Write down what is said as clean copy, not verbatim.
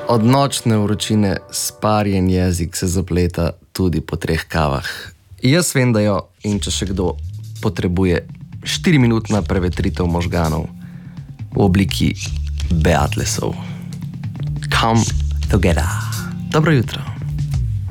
Od nočne vročine sparjen jezik se zapleta tudi po 3 kavah. Jaz vem, da jo, in če še kdo potrebuje 4-minutna prevetritev možganov v obliki Beatlesov. Come together. Dobro jutro.